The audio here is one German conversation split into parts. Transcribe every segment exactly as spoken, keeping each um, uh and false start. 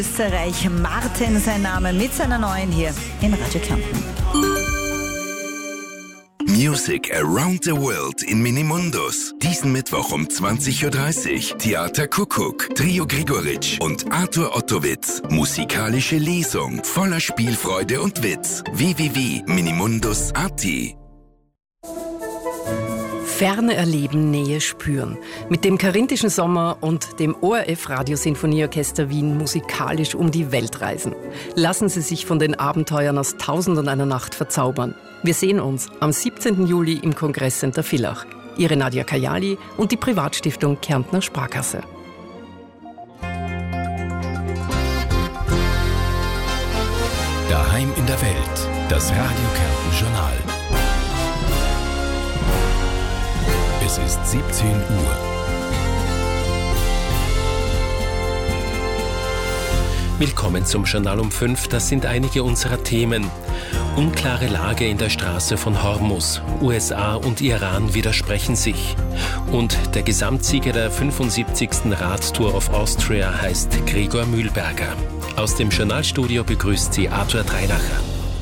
Österreich, Martin sein Name mit seiner neuen hier in Radio Kärnten. Music Around the World in Minimundus. Diesen Mittwoch um zwanzig Uhr dreißig. Theater Kuckuck, Trio Grigoritsch und Arthur Ottowitz. Musikalische Lesung voller Spielfreude und Witz. w w w punkt minimundus punkt a t. Ferne erleben, Nähe spüren. Mit dem Karinthischen Sommer und dem O R F Radiosinfonieorchester Wien musikalisch um die Welt reisen. Lassen Sie sich von den Abenteuern aus Tausend und einer Nacht verzaubern. Wir sehen uns am siebzehnten Juli im Kongresscenter Villach. Ihre Nadia Kajali und die Privatstiftung Kärntner Sparkasse. Daheim in der Welt. Das Radio Kärnten Journal. Es ist siebzehn Uhr. Willkommen zum Journal um fünf. Das sind einige unserer Themen. Unklare Lage in der Straße von Hormuz. U S A und Iran widersprechen sich. Und der Gesamtsieger der fünfundsiebzigsten Radtour of Austria heißt Gregor Mühlberger. Aus dem Journalstudio begrüßt sie Arthur Dreinacher.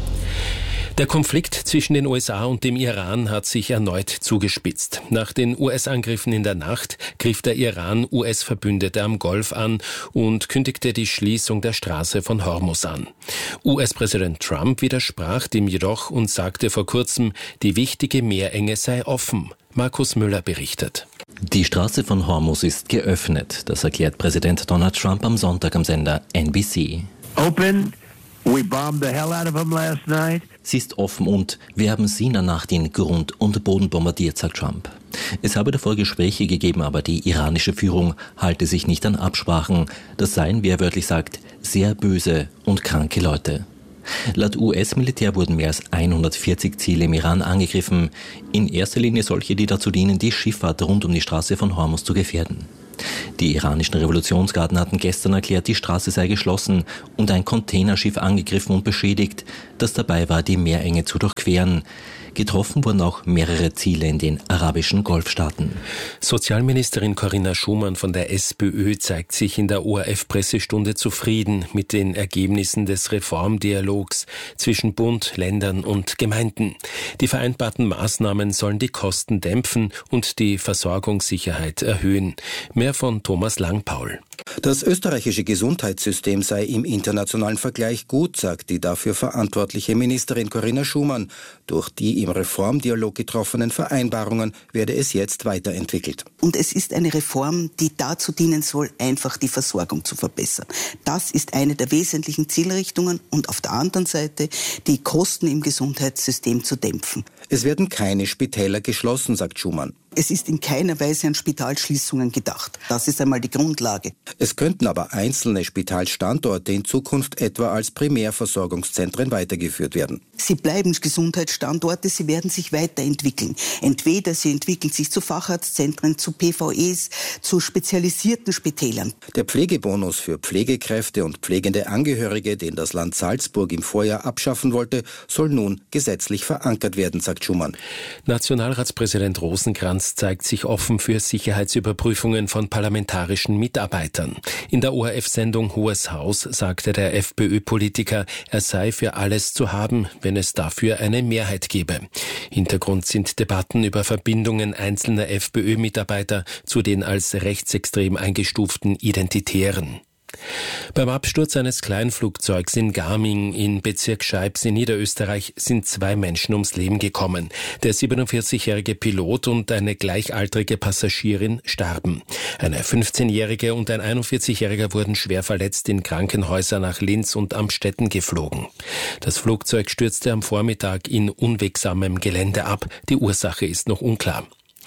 Der Konflikt zwischen den U S A und dem Iran hat sich erneut zugespitzt. Nach den U S-Angriffen in der Nacht griff der Iran U S-Verbündete am Golf an und kündigte die Schließung der Straße von Hormuz an. U S-Präsident Trump widersprach dem jedoch und sagte vor kurzem, die wichtige Meerenge sei offen. Markus Müller berichtet. Die Straße von Hormuz ist geöffnet, das erklärt Präsident Donald Trump am Sonntag am Sender N B C. Open. We bombed the hell out of them last night. Sie ist offen und wir haben sie in der Nacht in Grund und Boden bombardiert, sagt Trump. Es habe davor Gespräche gegeben, aber die iranische Führung halte sich nicht an Absprachen. Das seien, wie er wörtlich sagt, sehr böse und kranke Leute. Laut U S-Militär wurden mehr als hundertvierzig Ziele im Iran angegriffen. In erster Linie solche, die dazu dienen, die Schifffahrt rund um die Straße von Hormuz zu gefährden. Die iranischen Revolutionsgarden hatten gestern erklärt, die Straße sei geschlossen und ein Containerschiff angegriffen und beschädigt, das dabei war, die Meerenge zu durchqueren. Getroffen wurden auch mehrere Ziele in den arabischen Golfstaaten. Sozialministerin Corinna Schumann von der SPÖ zeigt sich in der O R F-Pressestunde zufrieden mit den Ergebnissen des Reformdialogs zwischen Bund, Ländern und Gemeinden. Die vereinbarten Maßnahmen sollen die Kosten dämpfen und die Versorgungssicherheit erhöhen. Mehr von Thomas Langpaul. Das österreichische Gesundheitssystem sei im internationalen Vergleich gut, sagt die dafür verantwortliche Ministerin Corinna Schumann. Durch die im Reformdialog getroffenen Vereinbarungen werde es jetzt weiterentwickelt. Und es ist eine Reform, die dazu dienen soll, einfach die Versorgung zu verbessern. Das ist eine der wesentlichen Zielrichtungen und auf der anderen Seite die Kosten im Gesundheitssystem zu dämpfen. Es werden keine Spitäler geschlossen, sagt Schumann. Es ist in keiner Weise an Spitalschließungen gedacht. Das ist einmal die Grundlage. Es könnten aber einzelne Spitalstandorte in Zukunft etwa als Primärversorgungszentren weitergeführt werden. Sie bleiben Gesundheitsstandorte, sie werden sich weiterentwickeln. Entweder sie entwickeln sich zu Facharztzentren, zu P V Es, zu spezialisierten Spitälern. Der Pflegebonus für Pflegekräfte und pflegende Angehörige, den das Land Salzburg im Vorjahr abschaffen wollte, soll nun gesetzlich verankert werden, sagt Schumann. Nationalratspräsident Rosenkranz zeigt sich offen für Sicherheitsüberprüfungen von parlamentarischen Mitarbeitern. In der O R F-Sendung Hohes Haus sagte der FPÖ-Politiker, er sei für alles zu haben, wenn es dafür eine Mehrheit gebe. Hintergrund sind Debatten über Verbindungen einzelner FPÖ-Mitarbeiter zu den als rechtsextrem eingestuften Identitären. Beim Absturz eines Kleinflugzeugs in Garming in Bezirk Scheibs in Niederösterreich sind zwei Menschen ums Leben gekommen. Der siebenundvierzigjährige Pilot und eine gleichaltrige Passagierin starben. Eine fünfzehnjährige und ein einundvierzigjähriger wurden schwer verletzt in Krankenhäuser nach Linz und Amstetten geflogen. Das Flugzeug stürzte am Vormittag in unwegsamem Gelände ab. Die Ursache ist noch unklar.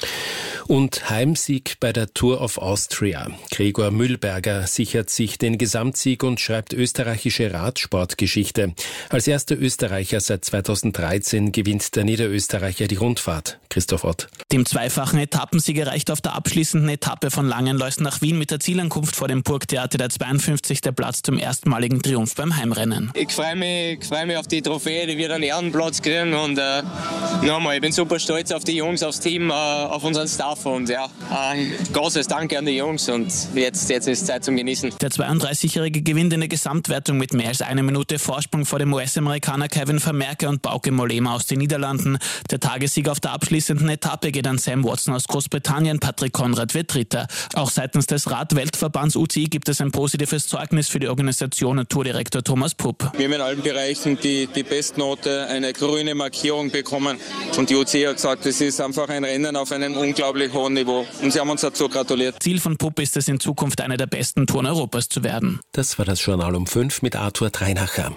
Und Heimsieg bei der Tour of Austria. Gregor Mühlberger sichert sich den Gesamtsieg und schreibt österreichische Radsportgeschichte. Als erster Österreicher seit zweitausenddreizehn gewinnt der Niederösterreicher die Rundfahrt. Christoph Ott. Dem zweifachen Etappensieger reicht auf der abschließenden Etappe von Langenlois nach Wien mit der Zielankunft vor dem Burgtheater der zweiundfünfzigste Platz zum erstmaligen Triumph beim Heimrennen. Ich freue mich, ich freue mich auf die Trophäe, die wir einen Ehrenplatz kriegen und äh, nochmal, ich bin super stolz auf die Jungs, aufs Team, äh, auf unseren Start auf und ja, ein großes Danke an die Jungs und jetzt, jetzt ist Zeit zum Genießen. Der zweiunddreißigjährige gewinnt in der Gesamtwertung mit mehr als einer Minute Vorsprung vor dem U S-Amerikaner Kevin Vermerke und Bauke Mollema aus den Niederlanden. Der Tagessieg auf der abschließenden Etappe geht an Sam Watson aus Großbritannien, Patrick Konrad wird Dritter. Auch seitens des Rad-Weltverbands U C I gibt es ein positives Zeugnis für die Organisation und Tourdirektor Thomas Pupp. Wir haben in allen Bereichen die, die Bestnote, eine grüne Markierung bekommen und die U C I hat gesagt, es ist einfach ein Rennen auf einem unglaublich hohen Niveau und sie haben uns dazu gratuliert. Ziel von Pupp ist es in Zukunft eine der besten Touren Europas zu werden. Das war das Journal um fünf mit Arthur Dreinacher.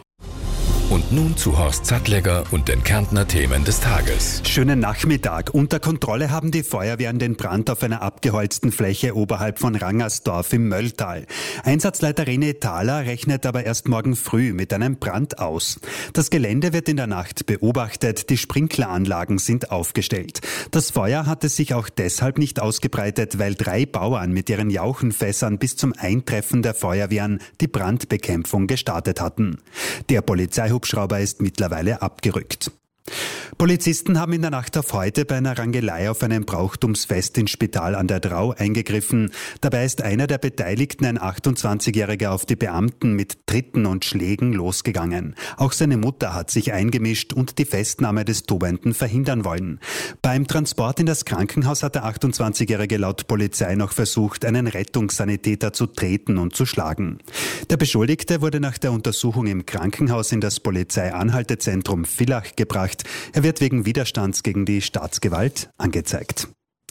Und nun zu Horst Sattlegger und den Kärntner Themen des Tages. Schönen Nachmittag. Unter Kontrolle haben die Feuerwehren den Brand auf einer abgeholzten Fläche oberhalb von Rangersdorf im Mölltal. Einsatzleiter René Thaler rechnet aber erst morgen früh mit einem Brand aus. Das Gelände wird in der Nacht beobachtet, die Sprinkleranlagen sind aufgestellt. Das Feuer hatte sich auch deshalb nicht ausgebreitet, weil drei Bauern mit ihren Jauchenfässern bis zum Eintreffen der Feuerwehren die Brandbekämpfung gestartet hatten. Der Polizei Hubschrauber ist mittlerweile abgerückt. Polizisten haben in der Nacht auf heute bei einer Rangelei auf einem Brauchtumsfest in Spital an der Drau eingegriffen. Dabei ist einer der Beteiligten, ein achtundzwanzigjähriger, auf die Beamten mit Tritten und Schlägen losgegangen. Auch seine Mutter hat sich eingemischt und die Festnahme des Tobenden verhindern wollen. Beim Transport in das Krankenhaus hat der achtundzwanzigjährige laut Polizei noch versucht, einen Rettungssanitäter zu treten und zu schlagen. Der Beschuldigte wurde nach der Untersuchung im Krankenhaus in das Polizeianhaltezentrum Villach gebracht. Er wird wegen Widerstands gegen die Staatsgewalt angezeigt.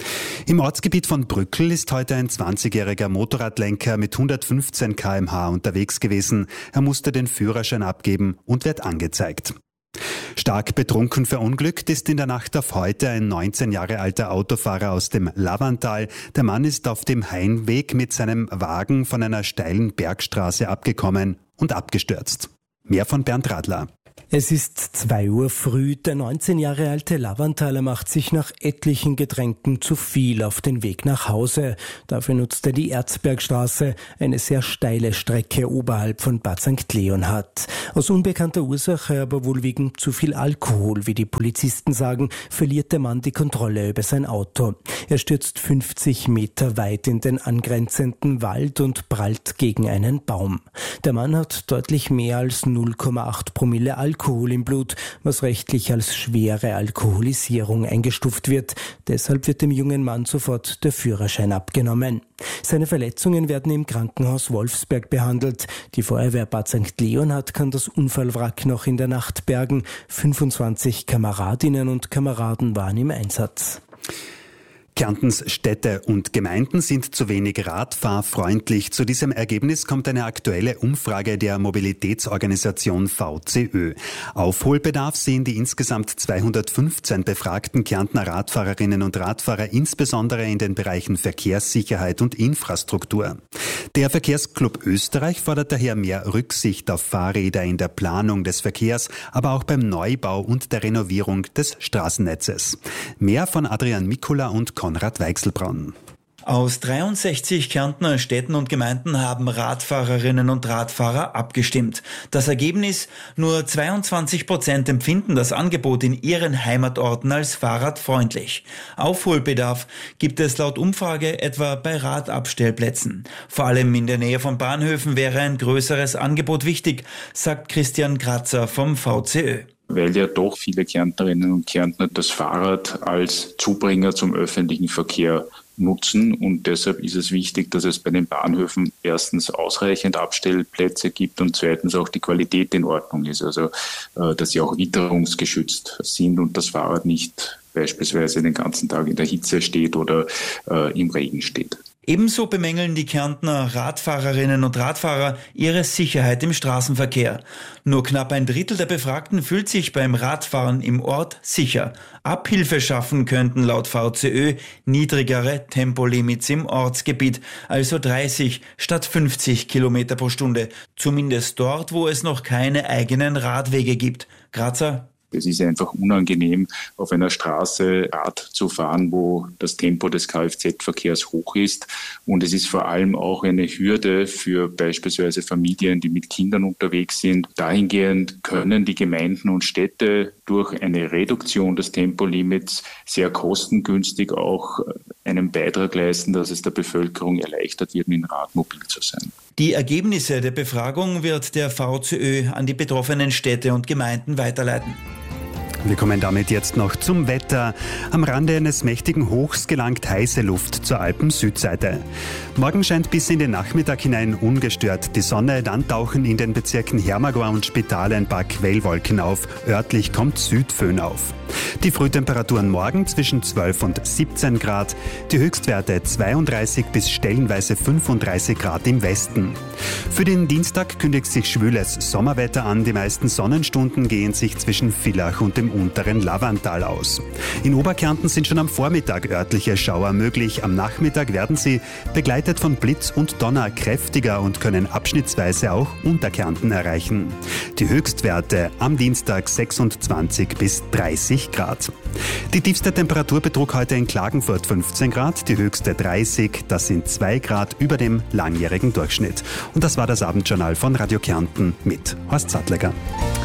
Im Ortsgebiet von Brückl ist heute ein zwanzigjähriger Motorradlenker mit hundertfünfzehn Kilometer pro Stunde unterwegs gewesen. Er musste den Führerschein abgeben und wird angezeigt. Stark betrunken verunglückt ist in der Nacht auf heute ein neunzehn Jahre alter Autofahrer aus dem Lavantal. Der Mann ist auf dem Heimweg mit seinem Wagen von einer steilen Bergstraße abgekommen und abgestürzt. Mehr von Bernd Radler. Es ist zwei Uhr früh. Der neunzehn Jahre alte Lavantaler macht sich nach etlichen Getränken zu viel auf den Weg nach Hause. Dafür nutzt er die Erzbergstraße, eine sehr steile Strecke oberhalb von Bad Sankt Leonhard. Aus unbekannter Ursache, aber wohl wegen zu viel Alkohol, wie die Polizisten sagen, verliert der Mann die Kontrolle über sein Auto. Er stürzt fünfzig Meter weit in den angrenzenden Wald und prallt gegen einen Baum. Der Mann hat deutlich mehr als null Komma acht Promille Alkohol im Blut, was rechtlich als schwere Alkoholisierung eingestuft wird. Deshalb wird dem jungen Mann sofort der Führerschein abgenommen. Seine Verletzungen werden im Krankenhaus Wolfsberg behandelt. Die Feuerwehr Bad Sankt Leonhard kann das Unfallwrack noch in der Nacht bergen. fünfundzwanzig Kameradinnen und Kameraden waren im Einsatz. Kärntens Städte und Gemeinden sind zu wenig radfahrfreundlich. Zu diesem Ergebnis kommt eine aktuelle Umfrage der Mobilitätsorganisation V C Ö. Aufholbedarf sehen die insgesamt zweihundertfünfzehn befragten Kärntner Radfahrerinnen und Radfahrer insbesondere in den Bereichen Verkehrssicherheit und Infrastruktur. Der Verkehrsclub Österreich fordert daher mehr Rücksicht auf Fahrräder in der Planung des Verkehrs, aber auch beim Neubau und der Renovierung des Straßennetzes. Mehr von Adrian Mikula und Konrad Weichselbraun. Aus dreiundsechzig Kärntner Städten und Gemeinden haben Radfahrerinnen und Radfahrer abgestimmt. Das Ergebnis: nur zweiundzwanzig Prozent empfinden das Angebot in ihren Heimatorten als fahrradfreundlich. Aufholbedarf gibt es laut Umfrage etwa bei Radabstellplätzen. Vor allem in der Nähe von Bahnhöfen wäre ein größeres Angebot wichtig, sagt Christian Kratzer vom V C Ö. Weil ja doch viele Kärntnerinnen und Kärntner das Fahrrad als Zubringer zum öffentlichen Verkehr nutzen, und deshalb ist es wichtig, dass es bei den Bahnhöfen erstens ausreichend Abstellplätze gibt und zweitens auch die Qualität in Ordnung ist, also dass sie auch witterungsgeschützt sind und das Fahrrad nicht beispielsweise den ganzen Tag in der Hitze steht oder äh, im Regen steht. Ebenso bemängeln die Kärntner Radfahrerinnen und Radfahrer ihre Sicherheit im Straßenverkehr. Nur knapp ein Drittel der Befragten fühlt sich beim Radfahren im Ort sicher. Abhilfe schaffen könnten laut V C Ö niedrigere Tempolimits im Ortsgebiet, also dreißig statt fünfzig Kilometer pro Stunde. Zumindest dort, wo es noch keine eigenen Radwege gibt. Grazer: Es ist einfach unangenehm, auf einer Straße Rad zu fahren, wo das Tempo des Kfz-Verkehrs hoch ist. Und es ist vor allem auch eine Hürde für beispielsweise Familien, die mit Kindern unterwegs sind. Dahingehend können die Gemeinden und Städte durch eine Reduktion des Tempolimits sehr kostengünstig auch einen Beitrag leisten, dass es der Bevölkerung erleichtert wird, mit dem Rad mobil zu sein. Die Ergebnisse der Befragung wird der VZÖ an die betroffenen Städte und Gemeinden weiterleiten. Wir kommen damit jetzt noch zum Wetter. Am Rande eines mächtigen Hochs gelangt heiße Luft zur Alpen-Südseite. Morgen scheint bis in den Nachmittag hinein ungestört die Sonne. Dann tauchen in den Bezirken Hermagor und Spital ein paar Quellwolken auf. Örtlich kommt Südföhn auf. Die Frühtemperaturen morgen zwischen zwölf und siebzehn Grad. Die Höchstwerte zweiunddreißig bis stellenweise fünfunddreißig Grad im Westen. Für den Dienstag kündigt sich schwüles Sommerwetter an. Die meisten Sonnenstunden gehen sich zwischen Villach und dem unteren Lavantal aus. In Oberkärnten sind schon am Vormittag örtliche Schauer möglich. Am Nachmittag werden sie, begleitet von Blitz und Donner, kräftiger und können abschnittsweise auch Unterkärnten erreichen. Die Höchstwerte am Dienstag sechsundzwanzig bis dreißig Grad. Die tiefste Temperatur betrug heute in Klagenfurt fünfzehn Grad, die höchste dreißig, das sind zwei Grad über dem langjährigen Durchschnitt. Und das war das Abendjournal von Radio Kärnten mit Horst Sattleger.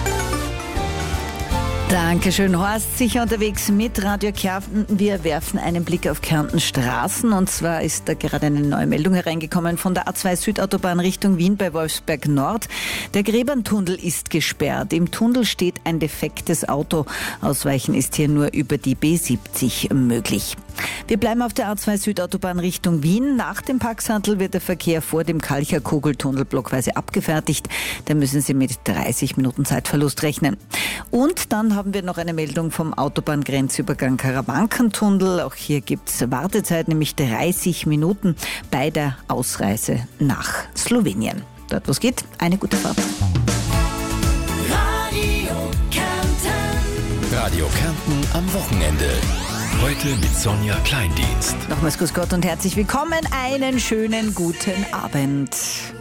Dankeschön, Horst. Sicher unterwegs mit Radio Kärnten. Wir werfen einen Blick auf Kärntens Straßen. Und zwar ist da gerade eine neue Meldung hereingekommen von der A zwei Südautobahn Richtung Wien bei Wolfsberg Nord. Der Gräberntunnel ist gesperrt. Im Tunnel steht ein defektes Auto. Ausweichen ist hier nur über die B siebzig möglich. Wir bleiben auf der A zwei Südautobahn Richtung Wien. Nach dem Paxhandl wird der Verkehr vor dem Kalcher Kugeltunnel blockweise abgefertigt. Da müssen Sie mit dreißig Minuten Zeitverlust rechnen. Und dann haben wir noch eine Meldung vom Autobahngrenzübergang Karawankentunnel. Auch hier gibt es Wartezeit, nämlich dreißig Minuten bei der Ausreise nach Slowenien. Dort, wo es geht, eine gute Fahrt. Radio Kärnten. Radio Kärnten am Wochenende. Heute mit Sonja Kleindienst. Nochmals grüß Gott und herzlich willkommen. Einen schönen guten Abend.